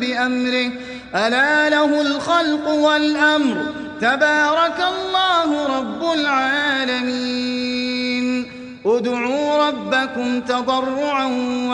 بأمره ألا له الخلق والأمر تبارك الله رب العالمين ادعوا ربكم تضرعا